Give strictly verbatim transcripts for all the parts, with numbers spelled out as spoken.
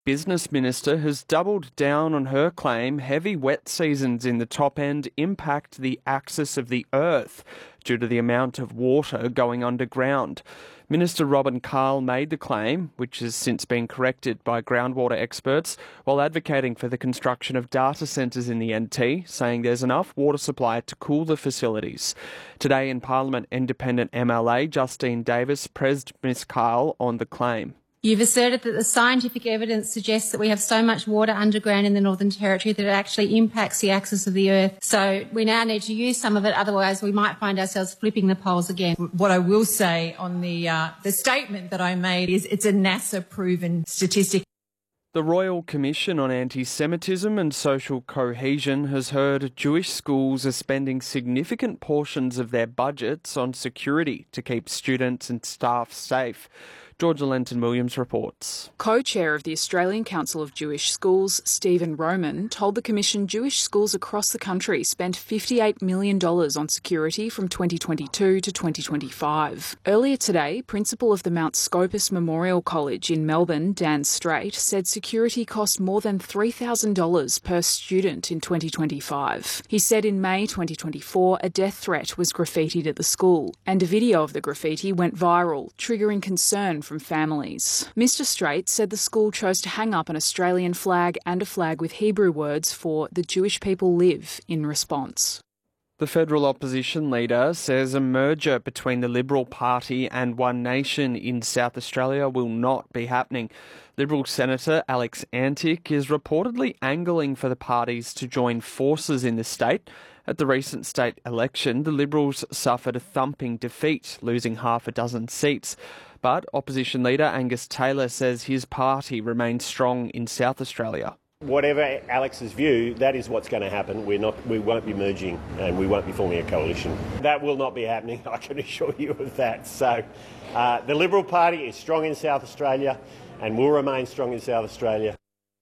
Business Minister has doubled down on her claim heavy wet seasons in the top end impact the axis of the Earth due to the amount of water going underground. Minister Robin Carl made the claim, which has since been corrected by groundwater experts, while advocating for the construction of data centres in the N T, saying there's enough water supply to cool the facilities. Today in Parliament, independent M L A Justine Davis pressed Miss Carl on the claim. You've asserted that the scientific evidence suggests that we have so much water underground in the Northern Territory that it actually impacts the axis of the Earth. So we now need to use some of it, otherwise we might find ourselves flipping the poles again. What I will say on the uh, the statement that I made is it's a NASA-proven statistic. The Royal Commission on Anti-Semitism and Social Cohesion has heard Jewish schools are spending significant portions of their budgets on security to keep students and staff safe. Georgia Lenton-Williams reports. Co-chair of the Australian Council of Jewish Schools, Stephen Roman, told the Commission Jewish schools across the country spent fifty-eight million dollars on security from twenty twenty-two to twenty twenty-five. Earlier today, Principal of the Mount Scopus Memorial College in Melbourne, Dan Straight, said security cost more than three thousand dollars per student in twenty twenty-five. He said in May twenty twenty-four a death threat was graffitied at the school, and a video of the graffiti went viral, triggering concern from families. Mister Straight said the school chose to hang up an Australian flag and a flag with Hebrew words for "the Jewish people live" in response. The federal opposition leader says a merger between the Liberal Party and One Nation in South Australia will not be happening. Liberal Senator Alex Antic is reportedly angling for the parties to join forces in the state. At the recent state election, the Liberals suffered a thumping defeat, losing half a dozen seats. But opposition leader Angus Taylor says his party remains strong in South Australia. Whatever Alex's view, that is what's going to happen. We're not, we won't be merging and we won't be forming a coalition. That will not be happening, I can assure you of that. So uh, the Liberal Party is strong in South Australia and will remain strong in South Australia.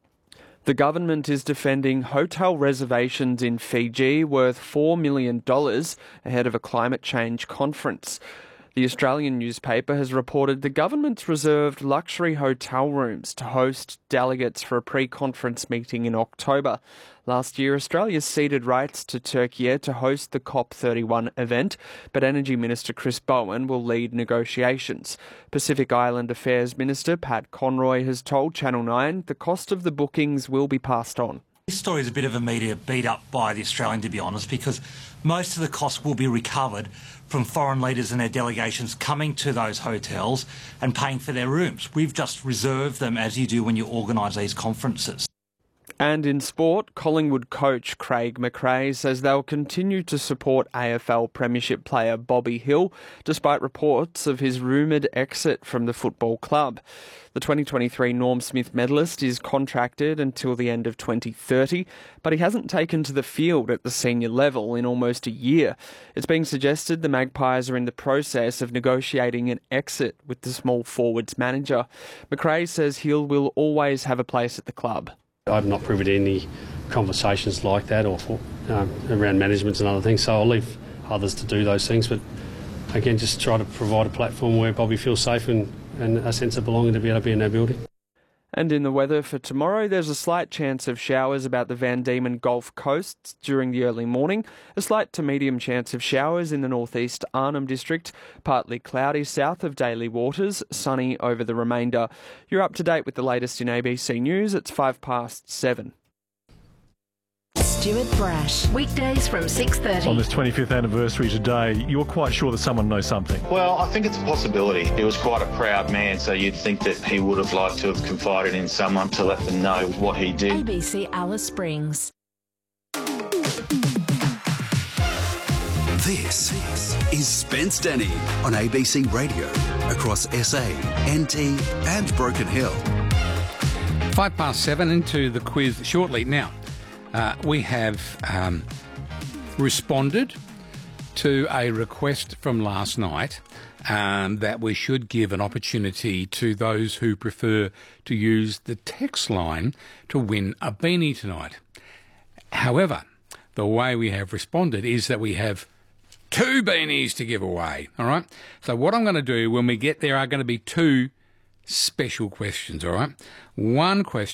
The government is defending hotel reservations in Fiji worth four million dollars ahead of a climate change conference. The Australian newspaper has reported the government's reserved luxury hotel rooms to host delegates for a pre-conference meeting in October. Last year, Australia ceded rights to Turkey to host the COP thirty-one event, but Energy Minister Chris Bowen will lead negotiations. Pacific Island Affairs Minister Pat Conroy has told Channel nine the cost of the bookings will be passed on. This story is a bit of a media beat up by the Australian, to be honest, because most of the costs will be recovered from foreign leaders and their delegations coming to those hotels and paying for their rooms. We've just reserved them as you do when you organise these conferences. And in sport, Collingwood coach Craig McRae says they'll continue to support A F L Premiership player Bobby Hill, despite reports of his rumoured exit from the football club. The twenty twenty-three Norm Smith medalist is contracted until the end of twenty thirty, but he hasn't taken to the field at the senior level in almost a year. It's being suggested the Magpies are in the process of negotiating an exit with the small forwards manager. McRae says Hill will always have a place at the club. I'm not privy to any conversations like that or for, um, around management and other things, so I'll leave others to do those things. But again, just try to provide a platform where Bobby feels safe and, and a sense of belonging to be able to be in our building. And in the weather for tomorrow, there's a slight chance of showers about the Van Diemen Gulf Coast during the early morning. A slight to medium chance of showers in the northeast Arnhem District. Partly cloudy south of Daly Waters, sunny over the remainder. You're up to date with the latest in A B C News. It's five past seven. Stuart Brash, weekdays from six thirty. On this twenty-fifth anniversary today, you're quite sure that someone knows something? Well, I think it's a possibility. He was quite a proud man, so you'd think that he would have liked to have confided in someone to let them know what he did. A B C Alice Springs. This is Spence Denny on A B C Radio across S A, N T and Broken Hill. Five past seven, into the quiz shortly. Now, Uh, we have um, responded to a request from last night um, that we should give an opportunity to those who prefer to use the text line to win a beanie tonight. However, the way we have responded is that we have two beanies to give away, all right? So what I'm going to do when we get there are going to be two special questions, all right? One question